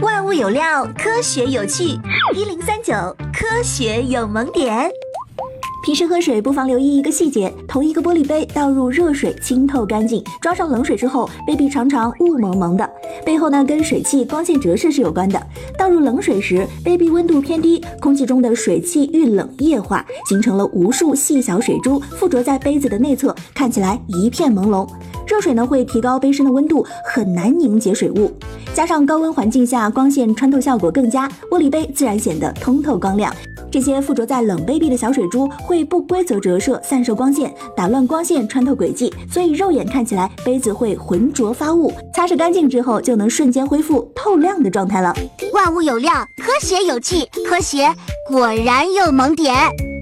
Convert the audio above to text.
万物有料，科学有趣。1039科学有萌点。 平时喝水不妨留意一个细节，同一个玻璃杯倒入热水清透干净，装上冷水之后，杯壁常常雾蒙蒙的，背后呢跟水汽光线折射是有关的。倒入冷水时，杯壁温度偏低，空气中的水汽遇冷液化，形成了无数细小水珠，附着在杯子的内侧，看起来一片朦胧。热水呢会提高杯身的温度，很难凝结水雾，加上高温环境下光线穿透效果更佳，玻璃杯自然显得通透光亮。这些附着在冷杯壁的小水珠会不规则折射，散射光线，打乱光线穿透轨迹，所以肉眼看起来杯子会浑浊发雾，擦拭干净之后就能瞬间恢复透亮的状态了。 万物有料，科学有趣，科学果然有萌点。